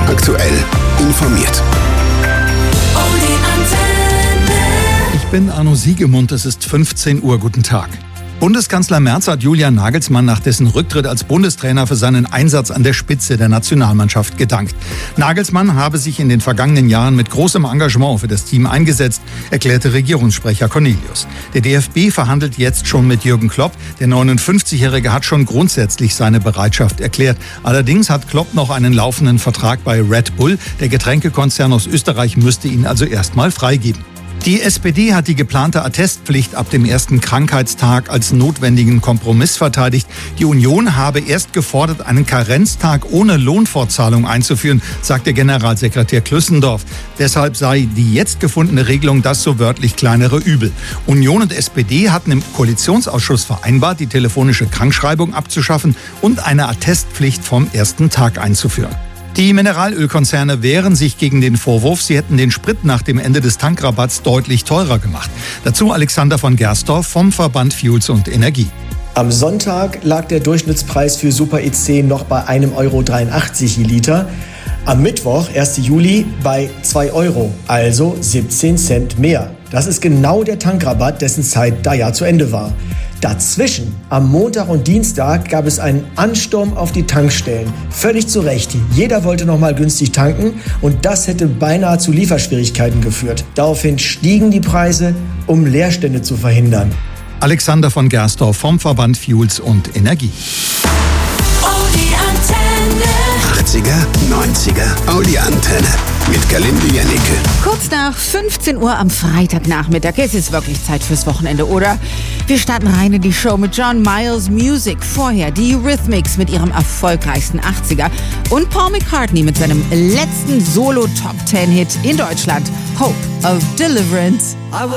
Aktuell informiert. Ich bin Arno Siegemund, es ist 15 Uhr. Guten Tag. Bundeskanzler Merz hat Julian Nagelsmann nach dessen Rücktritt als Bundestrainer für seinen Einsatz an der Spitze der Nationalmannschaft gedankt. Nagelsmann habe sich in den vergangenen Jahren mit großem Engagement für das Team eingesetzt, erklärte Regierungssprecher Cornelius. Der DFB verhandelt jetzt schon mit Jürgen Klopp. Der 59-Jährige hat schon grundsätzlich seine Bereitschaft erklärt. Allerdings hat Klopp noch einen laufenden Vertrag bei Red Bull. Der Getränkekonzern aus Österreich müsste ihn also erstmal freigeben. Die SPD hat die geplante Attestpflicht ab dem ersten Krankheitstag als notwendigen Kompromiss verteidigt. Die Union habe erst gefordert, einen Karenztag ohne Lohnfortzahlung einzuführen, sagte Generalsekretär Klüssendorf. Deshalb sei die jetzt gefundene Regelung das so wörtlich kleinere Übel. Union und SPD hatten im Koalitionsausschuss vereinbart, die telefonische Krankschreibung abzuschaffen und eine Attestpflicht vom ersten Tag einzuführen. Die Mineralölkonzerne wehren sich gegen den Vorwurf, sie hätten den Sprit nach dem Ende des Tankrabatts deutlich teurer gemacht. Dazu Alexander von Gersdorf vom Verband Fuels und Energie. Am Sonntag lag der Durchschnittspreis für Super E10 noch bei 1,83 € je Liter. Am Mittwoch, 1. Juli, bei 2 €, also 17 Cent mehr. Das ist genau der Tankrabatt, dessen Zeit da ja zu Ende war. Dazwischen, am Montag und Dienstag, gab es einen Ansturm auf die Tankstellen. Völlig zu Recht. Jeder wollte noch mal günstig tanken und das hätte beinahe zu Lieferschwierigkeiten geführt. Daraufhin stiegen die Preise, um Leerstände zu verhindern. Alexander von Gersdorf vom Verband Fuels und Energie. 80er, 90er, Audi-Antenne. Mit Galinde Janneke. Kurz nach 15 Uhr am Freitagnachmittag. Es ist wirklich Zeit fürs Wochenende, oder? Wir starten rein in die Show mit John Miles Music. Vorher die Eurythmics mit ihrem erfolgreichsten 80er. Und Paul McCartney mit seinem letzten Solo-Top-10-Hit in Deutschland. Hope of Deliverance.